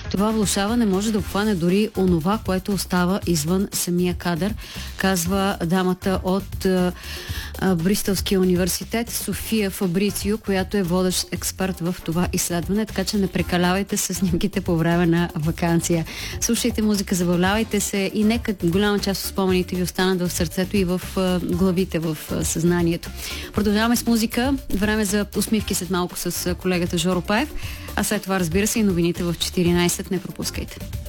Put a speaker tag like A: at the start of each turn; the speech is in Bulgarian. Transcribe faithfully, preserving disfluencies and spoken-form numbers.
A: Това влошаване може да обхване дори онова, което остава извън самия кадър, казва дамата от а, а, Бристолския университет София Фабрицио, която е водещ експерт в това изследване, така че не прекалявайте с снимките по време на ваканция. Слушайте музика, забавлявайте се и нека голяма част от спомените ви останат в сърцето и в а, главите, в а, съзнанието. Продължаваме с музика. Време за усмивки след малко с колегата Жоро Паев. А след това, разбира се, и новините в четиринайсет. Не пропускайте.